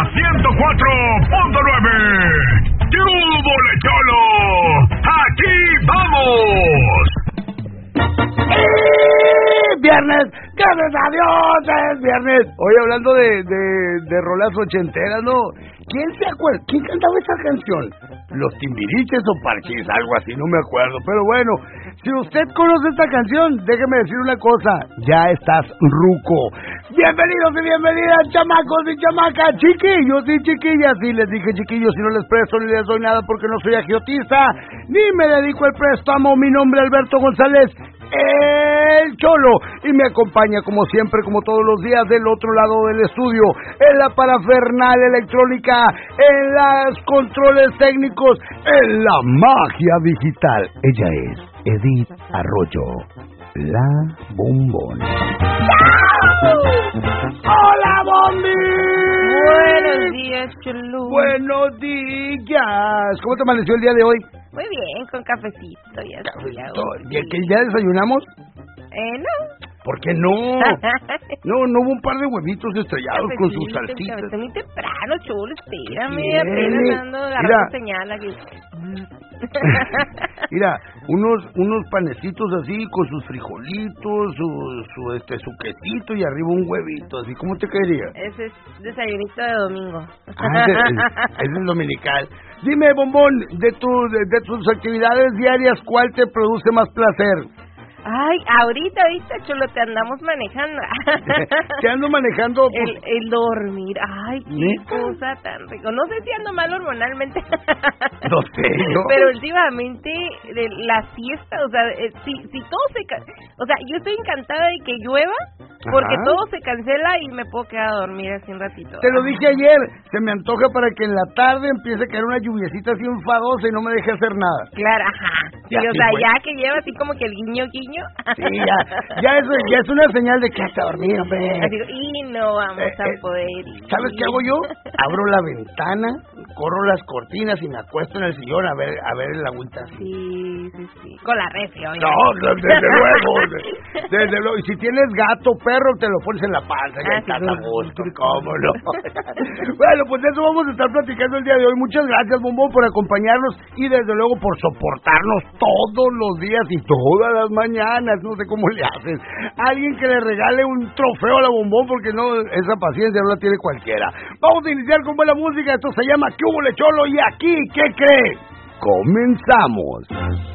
104.9. ¡Yúbole, Cholo! ¡Aquí vamos! Viernes, gracias a Dios, es viernes. Hoy hablando de rolas ochenteras, ¿no? ¿Quién se acuerda? ¿Quién cantaba esa canción? ¿Los Timbiriches o Parchís? Algo así, no me acuerdo. Pero bueno, si usted conoce esta canción, déjeme decir una cosa. Ya estás ruco. Bienvenidos y bienvenidas, chamacos y chamacas, chiquillos y chiquillas. Y les dije, chiquillos, si no les presto ni les doy nada porque no soy agiotista, ni me dedico al préstamo. Mi nombre es Alberto González, el Cholo, y me acompaña como siempre, como todos los días, del otro lado del estudio, en la parafernalia electrónica, en los controles técnicos, en la magia digital. Ella es Edith Arroyo, la bombón. ¡Hola, Bombi! Buenos días, Cholo. Buenos días. ¿Cómo te amaneció el día de hoy? Muy bien, con cafecito y así. Cafecito. ¿Ya desayunamos? No. ¿Por qué no? No hubo un par de huevitos estrellados con sus salsitas. Cafecito muy temprano, Chulo, espérame. Bien. Apenas ando agarrando señal aquí. Mira, unos panecitos así con sus frijolitos, su quesito y arriba un huevito, así. ¿Cómo te caería? Ese es desayunito de domingo. Ese es dominical. Dime, bombón, de tus actividades diarias, ¿cuál te produce más placer? Ay, ahorita, Cholo, te andamos manejando. Te ando manejando. El dormir. Ay, qué ¿neta? cosa tan rico. No sé si ando mal hormonalmente. No sé, yo. Pero últimamente, la siesta, o sea, si todo o sea, yo estoy encantada de que llueva, porque todo se cancela y me puedo quedar a dormir así un ratito. Te lo dije ayer, se me antoja para que en la tarde empiece a caer una lluviecita así enfadosa y no me deje hacer nada. Claro, ajá. Sí, o sea, ya que lleva así como que el guiño. Sí, ya es una señal de que hasta dormir, hombre. Así, y no vamos a poder ir. ¿Sabes qué hago yo? Abro la ventana, corro las cortinas y me acuesto en el sillón a ver el agüita. Sí. Con la refri, oye. No, desde luego. Y si tienes gato, perro, te lo pones en la panza, que estás a gusto, ¿cómo no? Bueno, pues de eso vamos a estar platicando el día de hoy. Muchas gracias, Bombón, por acompañarnos y desde luego por soportarnos todos los días y todas las mañanas. No sé cómo le haces. Alguien que le regale un trofeo a la Bombón, porque no, esa paciencia no la tiene cualquiera. Vamos a iniciar con buena música. Esto se llama ¿Qué hubo, le, Cholo? Y aquí, ¿qué cree? Comenzamos.